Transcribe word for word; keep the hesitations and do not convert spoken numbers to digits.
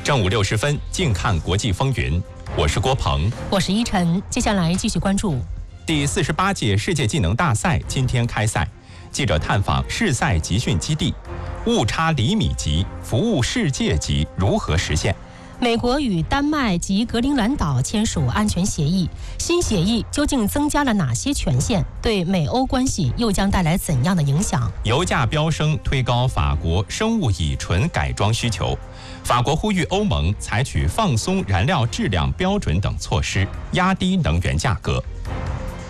正午六十分，静看国际风云。我是郭鹏， 我是依晨。接下来继续关注第四十八届世界技能大赛今天开赛，记者探访试赛集训基地，误差厘米级服务世界级如何实现？ 美国与丹麦及格陵兰岛签署安全协议，新协议究竟增加了哪些权限？对美欧关系又将带来怎样的影响？ 油价飙升推高法国生物乙醇改装需求，法国呼吁欧盟采取放松燃料质量标准等措施，压低能源价格。